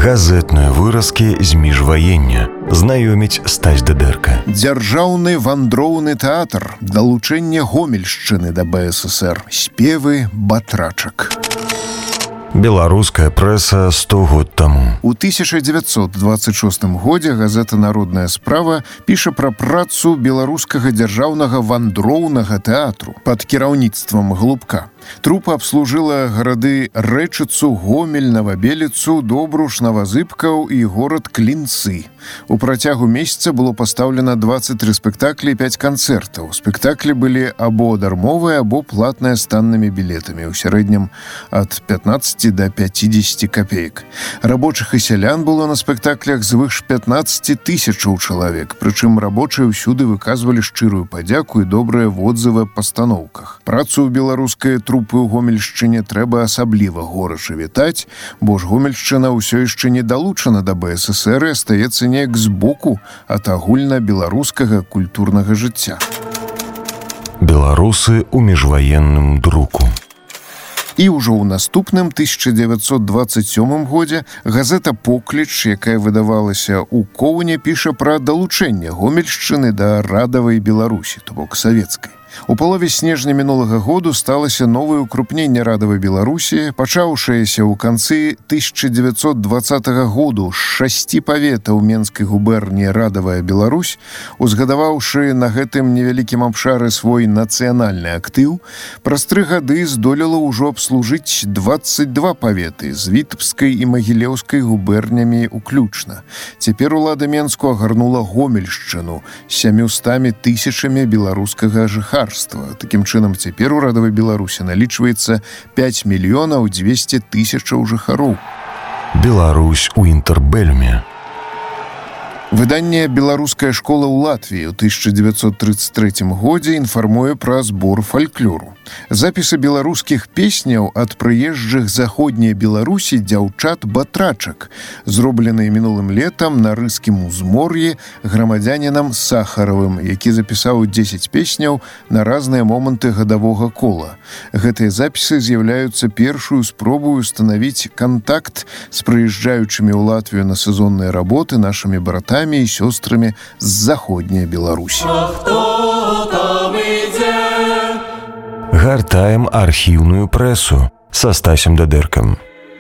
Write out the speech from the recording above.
Газетныя выразкі з міжваення. Знаёміць Стась Дыдэрка. Дзяржаўны вандроўны тэатр. Далучэнне Гомельшчыны да БССР. Спевы батрачак. Беларуская прэса 100 год таму. У 1926 годзе газета «Народная справа» піша пра працу беларускага дзяржаўнага вандроўнага тэатру пад кіраўніцтвам Глубка. Трупа абслужыла гарады Рэчыцу, Гомель, Новабеліцу, Добруш, Новазыбкаў і горад Клінцы. У працягу месяца было пастаўлена 23 спектаклі і 5 канцэртаў. Спектаклі былі або дармовыя, або платныя з таннымі білетамі, у сярэднім ад 15 до 50 копеек. Рабочых і сялян было на спектаклях звыш 15 тысячаў чалавек, прычым рабочыя ўсюды выказвалі шчырую падзяку і добрыя водзывы аб пастаноўках. Працу ў беларускай трупы ў Гомельшчыне трэба асабліва горача вітаць, бо ж Гомельшчына ўсё яшчэ не далучана да БССР і астаецца неяк збоку ад агульна-беларускага культурнага жыцця. Беларусы ў міжваенным друку. І ўжо ў наступным 1927 годзе газета «Покліч», якая выдавалася ў Коўне, піша пра далучэнне Гомельшчыны да радавай Беларусі, то бок савецкай. У палове снежня мінулага году сталася новае укрупненне радавай Беларусі, пачаўшаяся ў канцы 1920 году з 6 паветаў Менскай губерніі радавая Беларусь, узгадаваўшы на гэтым невялікім абшары свой нацыянальны актыў, праз 3 гады здолела ўжо абслужыць 22 паветы з Вітебскай і Магілеўскай губернямі уключна. Цяпер улада Менску агарнула Гомельшчыну 700 тысячамі беларускага жыхара. Такім чынам, цяпер у радавай Беларусі налічваецца 5 мільёнаў 200 тысячаў жыхароў. Беларусь у інтэрбэльме. Выданне «Беларуская школа» ў Латвіі ў 1933 годзе інфармуе пра збор фальклору. Запісы беларускіх песняў ад прыезджых заходняй Беларусі дзяўчат-батрачак, зробленыя мінулым летам на рыскім узмор'і грамадзянінам Сахаравым, які запісаў 10 песняў на разныя моманты гадавога кола. Гэтыя запісы з'яўляюцца першую спробу устанавіць кантакт з прыязджаючымі ў Латвію на сезонныя работы нашымі братамі і сёстрамі з заходняй Беларусі. Гартаем архіўную прэсу са Стасем Дыдэркам.